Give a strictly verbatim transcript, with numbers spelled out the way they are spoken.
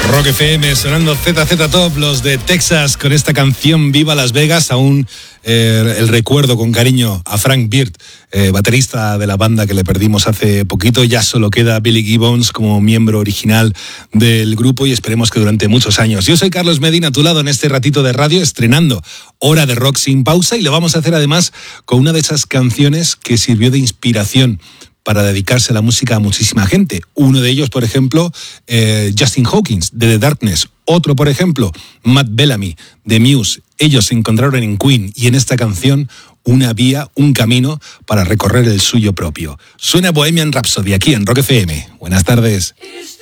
Rock F M sonando Z Z Top, los de Texas, con esta canción Viva Las Vegas. Aún eh, el recuerdo con cariño a Frank Beard, eh, baterista de la banda que le perdimos hace poquito. Ya solo queda Billy Gibbons como miembro original del grupo y esperemos que durante muchos años. Yo soy Carlos Medina, a tu lado en este ratito de radio, estrenando Hora de Rock sin pausa, y lo vamos a hacer además con una de esas canciones que sirvió de inspiración para dedicarse a la música a muchísima gente. Uno de ellos, por ejemplo, eh, Justin Hawkins, de The Darkness. Otro, por ejemplo, Matt Bellamy, de Muse. Ellos se encontraron en Queen y en esta canción una vía, un camino para recorrer el suyo propio. Suena Bohemian Rhapsody aquí en Rock F M. Buenas tardes.